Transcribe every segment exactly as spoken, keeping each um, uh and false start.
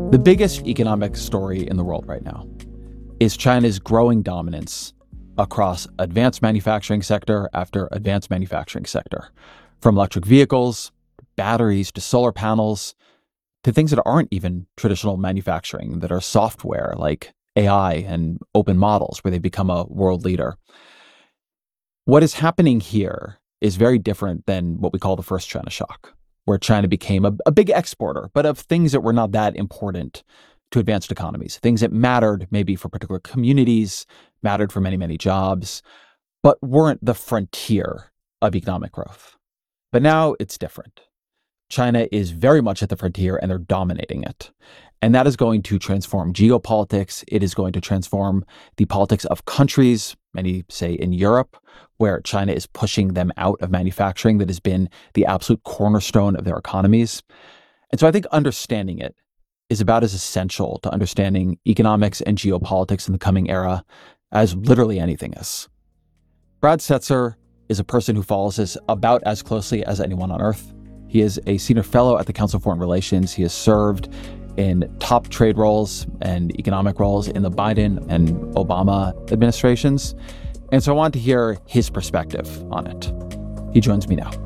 The biggest economic story in the world right now is China's growing dominance across advanced manufacturing sector after advanced manufacturing sector, from electric vehicles, batteries, to solar panels, to things that aren't even traditional manufacturing, that are software like A I and open models, where they've become a world leader. What is happening here is very different than what we call the first China shock, where China became a, a big exporter, but of things that were not that important to advanced economies, things that mattered maybe for particular communities, mattered for many, many jobs, but weren't the frontier of economic growth. But now it's different. China is very much at the frontier and they're dominating it. And that is going to transform geopolitics. It is going to transform the politics of countries, many say in Europe, where China is pushing them out of manufacturing that has been the absolute cornerstone of their economies. And so I think understanding it is about as essential to understanding economics and geopolitics in the coming era as literally anything is. Brad Setser is a person who follows this about as closely as anyone on earth. He is a senior fellow at the Council of Foreign Relations. He has served in top trade roles and economic roles in the Biden and Obama administrations. And so I wanted to hear his perspective on it. He joins me now.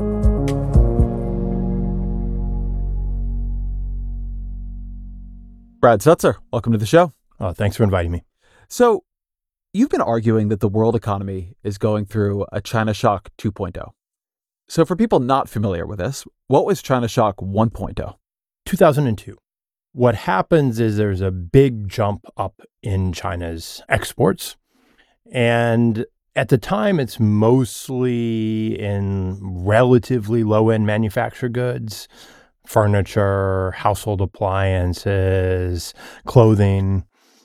Brad Setser, welcome to the show. Oh, thanks for inviting me. So you've been arguing that the world economy is going through a China shock two point oh. So for people not familiar with this, what was China shock one point oh? two thousand two. What happens is there's a big jump up in China's exports. And at the time, it's mostly in relatively low-end manufactured goods, furniture, household appliances, clothing.